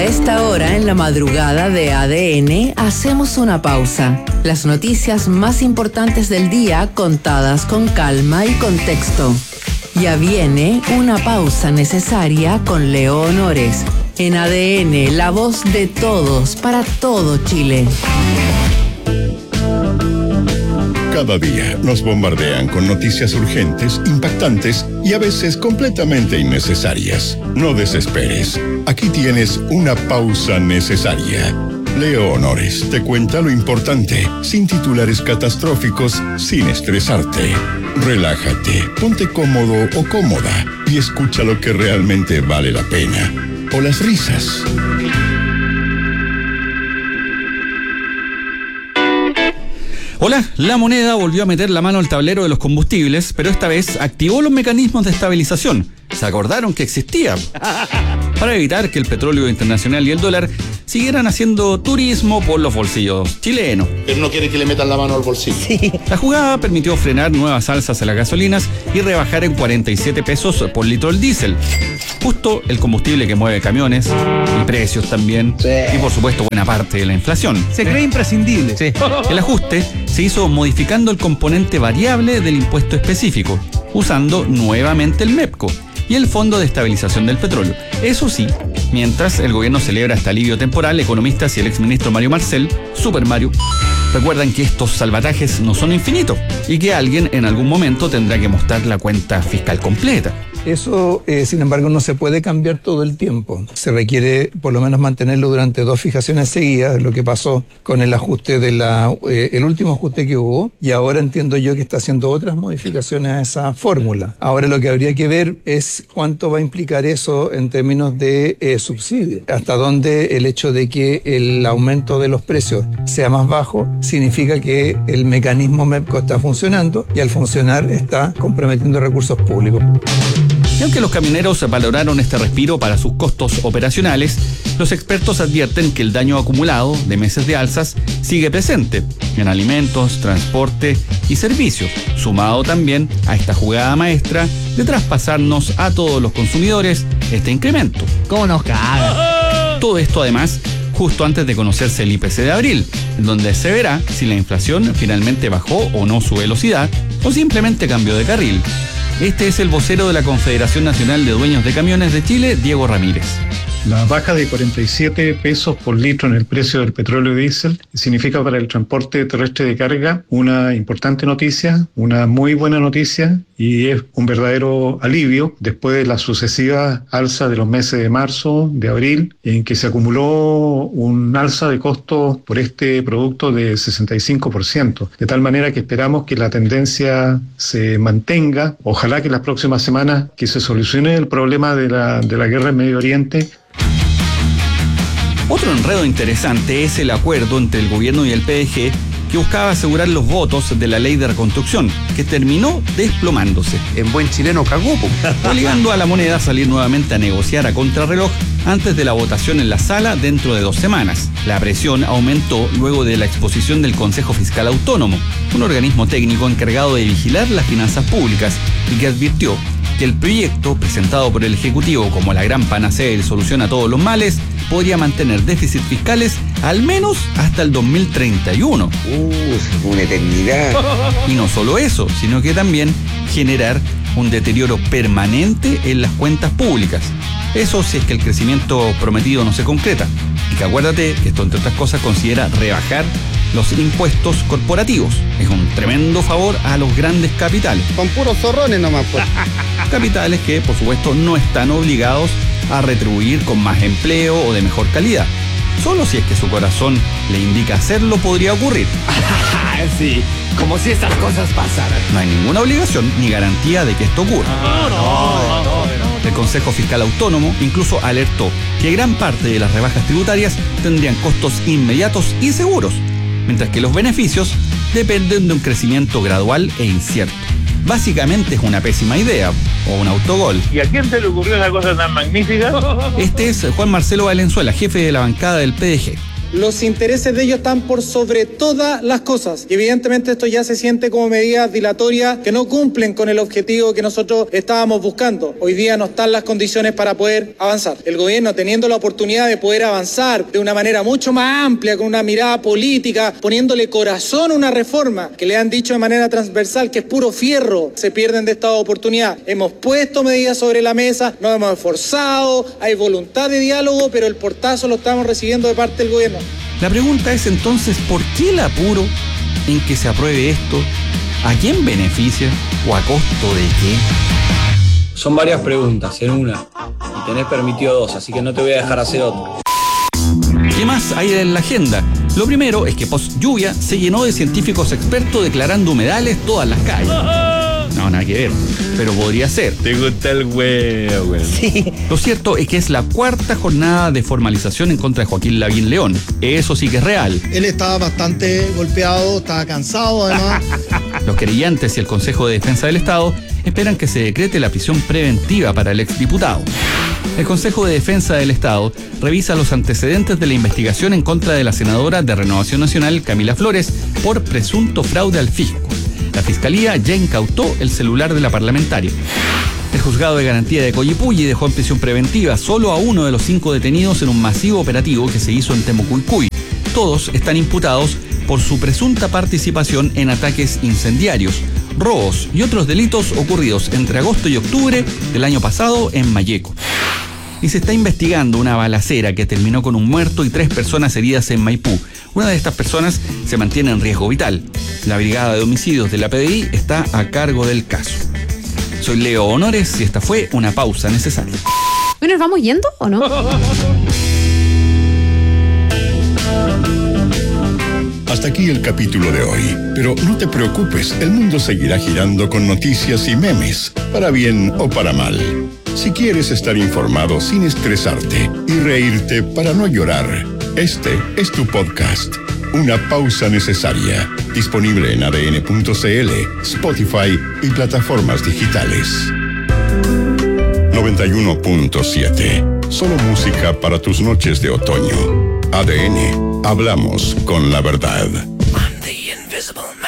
esta hora, en la madrugada de ADN, hacemos una pausa. Las noticias más importantes del día contadas con calma y contexto. Ya viene una pausa necesaria con Leo Honores. En ADN, la voz de todos para todo Chile. Cada día nos bombardean con noticias urgentes, impactantes y a veces completamente innecesarias. No desesperes. Aquí tienes una pausa necesaria. Leo Honores te cuenta lo importante, sin titulares catastróficos, sin estresarte. Relájate, ponte cómodo o cómoda y escucha lo que realmente vale la pena. O las risas. Hola, la moneda volvió a meter la mano al tablero de los combustibles, pero esta vez activó los mecanismos de estabilización. Se acordaron que existía. Para evitar que el petróleo internacional y el dólar siguieran haciendo turismo por los bolsillos chilenos. Pero no quiere que le metan la mano al bolsillo. Sí. La jugada permitió frenar nuevas alzas a las gasolinas y rebajar en 47 pesos por litro el diésel. Justo el combustible que mueve camiones y precios también. Sí. Y por supuesto buena parte de la inflación. Se cree imprescindible. Sí. El ajuste se hizo modificando el componente variable del impuesto específico, usando nuevamente el MEPCO y el Fondo de Estabilización del Petróleo. Eso sí, mientras el gobierno celebra este alivio temporal, economistas y el exministro Mario Marcel, Super Mario, recuerdan que estos salvatajes no son infinitos y que alguien en algún momento tendrá que mostrar la cuenta fiscal completa. Eso, sin embargo, no se puede cambiar todo el tiempo. Se requiere por lo menos mantenerlo durante 2 fijaciones seguidas, lo que pasó con el ajuste el último ajuste que hubo, y ahora entiendo yo que está haciendo otras modificaciones a esa fórmula. Ahora lo que habría que ver es cuánto va a implicar eso en términos de subsidio. Hasta dónde el hecho de que el aumento de los precios sea más bajo significa que el mecanismo MEPCO está funcionando y al funcionar está comprometiendo recursos públicos. Y aunque los camioneros valoraron este respiro para sus costos operacionales, los expertos advierten que el daño acumulado de meses de alzas sigue presente en alimentos, transporte y servicios, sumado también a esta jugada maestra de traspasarnos a todos los consumidores este incremento. ¿Cómo nos caga? Todo esto además justo antes de conocerse el IPC de abril, en donde se verá si la inflación finalmente bajó o no su velocidad o simplemente cambió de carril. Este es el vocero de la Confederación Nacional de Dueños de Camiones de Chile, Diego Ramírez. La baja de 47 pesos por litro en el precio del petróleo y diésel significa para el transporte terrestre de carga una importante noticia, una muy buena noticia, y es un verdadero alivio después de la sucesiva alza de los meses de marzo, de abril, en que se acumuló un alza de costo por este producto de 65%, de tal manera que esperamos que la tendencia se mantenga. Ojalá que las próximas semanas que se solucione el problema de la guerra en Medio Oriente. Otro enredo interesante es el acuerdo entre el gobierno y el PDG que buscaba asegurar los votos de la ley de reconstrucción, que terminó desplomándose. En buen chileno cagó, obligando a la moneda a salir nuevamente a negociar a contrarreloj antes de la votación en la sala dentro de 2 semanas. La presión aumentó luego de la exposición del Consejo Fiscal Autónomo, un organismo técnico encargado de vigilar las finanzas públicas y que advirtió que el proyecto, presentado por el Ejecutivo como la gran panacea y solución a todos los males, podría mantener déficits fiscales al menos hasta el 2031. Una eternidad. Y no solo eso, sino que también generar un deterioro permanente en las cuentas públicas. Eso si es que el crecimiento prometido no se concreta. Y que acuérdate que esto, entre otras cosas, considera rebajar los impuestos corporativos. Es un tremendo favor a los grandes capitales. Con puros zorrones nomás, pues. Capitales que, por supuesto, no están obligados a retribuir con más empleo o de mejor calidad. Solo si es que su corazón le indica hacerlo podría ocurrir. Sí, como si estas cosas pasaran. No hay ninguna obligación ni garantía de que esto ocurra. El Consejo Fiscal Autónomo incluso alertó que gran parte de las rebajas tributarias tendrían costos inmediatos y seguros, mientras que los beneficios dependen de un crecimiento gradual e incierto. Básicamente es una pésima idea, o un autogol. ¿Y a quién se le ocurrió esa cosa tan magnífica? Este es Juan Marcelo Valenzuela, jefe de la bancada del PDG. Los intereses de ellos están por sobre todas las cosas. Y evidentemente esto ya se siente como medidas dilatorias que no cumplen con el objetivo que nosotros estábamos buscando. Hoy día no están las condiciones para poder avanzar. El gobierno, teniendo la oportunidad de poder avanzar de una manera mucho más amplia, con una mirada política, poniéndole corazón a una reforma que le han dicho de manera transversal que es puro fierro, se pierden de esta oportunidad. Hemos puesto medidas sobre la mesa, nos hemos esforzado, hay voluntad de diálogo, pero el portazo lo estamos recibiendo de parte del gobierno. La pregunta es entonces, ¿por qué el apuro en que se apruebe esto? ¿A quién beneficia o a costo de qué? Son varias preguntas en una, y tenés permitido 2, así que no te voy a dejar hacer otra. ¿Qué más hay en la agenda? Lo primero es que post lluvia se llenó de científicos expertos declarando humedales todas las calles. No, nada que ver, pero podría ser. Te gusta el huevo, güey. Sí. Lo cierto es que es la 4ª jornada de formalización en contra de Joaquín Lavín León. Eso sí que es real. Él estaba bastante golpeado, estaba cansado además. Los querellantes y el Consejo de Defensa del Estado esperan que se decrete la prisión preventiva para el exdiputado. El Consejo de Defensa del Estado revisa los antecedentes de la investigación en contra de la senadora de Renovación Nacional, Camila Flores, por presunto fraude al fisco. La Fiscalía ya incautó el celular de la parlamentaria. El juzgado de garantía de Coyipulli dejó en prisión preventiva solo a uno de los 5 detenidos en un masivo operativo que se hizo en Temucuicui. Todos están imputados por su presunta participación en ataques incendiarios, robos y otros delitos ocurridos entre agosto y octubre del año pasado en Malleco. Y se está investigando una balacera que terminó con un muerto y 3 personas heridas en Maipú. Una de estas personas se mantiene en riesgo vital. La Brigada de Homicidios de la PDI está a cargo del caso. Soy Leo Honores y esta fue una pausa necesaria. Bueno, ¿nos vamos yendo o no? Hasta aquí el capítulo de hoy, pero no te preocupes, el mundo seguirá girando con noticias y memes, para bien o para mal. Si quieres estar informado sin estresarte y reírte para no llorar, este es tu podcast, Una Pausa Necesaria, disponible en adn.cl, Spotify y plataformas digitales. 91.7, solo música para tus noches de otoño. ADN, hablamos con la verdad. I'm the invisible